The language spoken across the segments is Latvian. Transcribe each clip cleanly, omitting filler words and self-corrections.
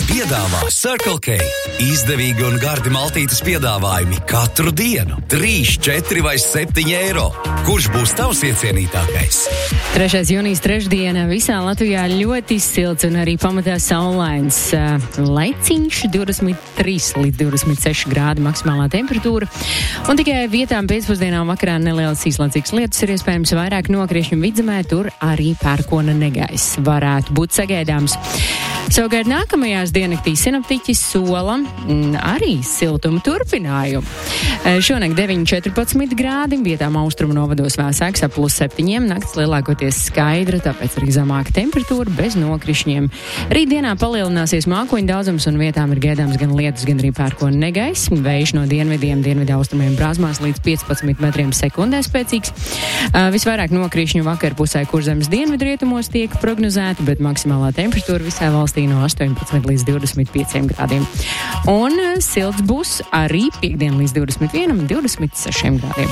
piedāvā Circle K. Izdevīgi un gardi maltītes piedāvājumi katru dienu. 3, 4 vai 7 eiro. Kurš būs tavs iecienītākais? 3. jūnijas trešdiena visā Latvijā ļoti silts un arī pamatā saulains. Laiciņš 23 līdz 26 grādi maksimālā temperatūra. Un tikai vietām pēcpusdienā un vakarā nelielas īslaicīgas lietus ir iespējams vairāk nokrišņu vidzemē, tur arī pērkona negaiss varētu būt sagaidāms. Savukārt nākamajās diennaktīs sinoptiķi sola arī siltuma turpinājumu. Šonakt 9,14 grādi, vietām austrumu novados vēsāks ap +7, nakts lielākoties skaidra, tāpēc arī zemāka temperatūra bez nokrišņiem. Rītdienā palielināsies mākoņu daudzums un vietām ir gaidāms gan lietus, gan arī pērkona negaiss. Vējš no dienvidiem, dienvidaustrumiem brāzmās līdz 15 metriem sekundē spēcīgs. Visvairāk nokrišņu vakar pusē Kurzemes dienvidrietumos tiek prognozēta, bet maksimālā temperatūra visā valstī no 18 līdz 25 grādiem. Un silts būs arī piekdien līdz 21 un 26 grādiem.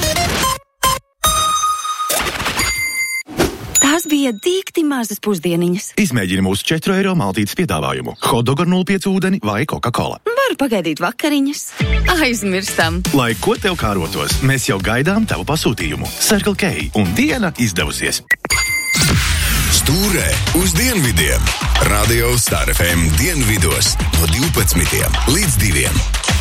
Tās bija dīkti mazas pusdieniņas. Izmēģini mūsu 4 eiro maltītes piedāvājumu. Hotdog ar 0,5 ūdeni vai Coca-Cola. Varu pagaidīt vakariņas. Aizmirstam. Lai ko tev kārotos, mēs jau gaidām tavu pasūtījumu. Circle K un diena izdevusies. Stūrē uz dienvidiem. Radio Star FM dienvidos no 12 līdz 2.